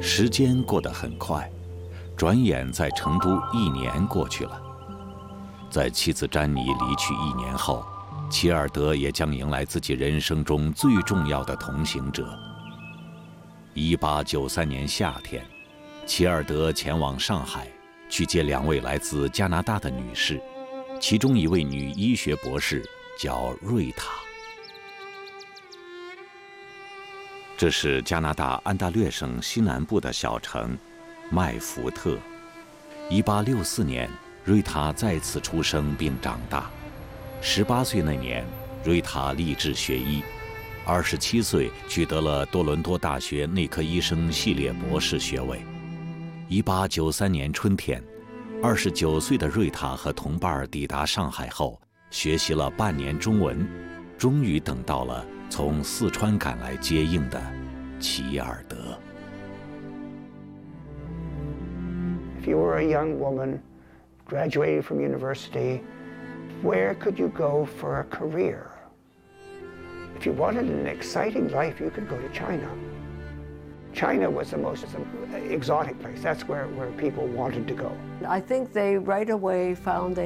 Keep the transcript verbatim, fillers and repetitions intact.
时间过得很快，转眼在成都一年过去了。在妻子詹妮离去一年后，齐尔德也将迎来自己人生中最重要的同行者。一八九三年夏天，齐尔德前往上海，去接两位来自加拿大的女士，其中一位女医学博士叫瑞塔。这是加拿大安大略省西南部的小城麦福特。一八六四年，瑞塔在此出生并长大。十八岁那年，瑞塔立志学医。二十七岁取得了多伦多大学内科医生系列博士学位。一八九三年春天，二十九岁的瑞塔和同伴抵达上海后，学习了半年中文，终于等到了从四川赶来接应的齐尔德。 If you were a young woman, graduating from university, where could you go for a career? If you wanted an exciting life, you could go to China. China was the most exotic place. That's where, where people wanted to go. I think they right away found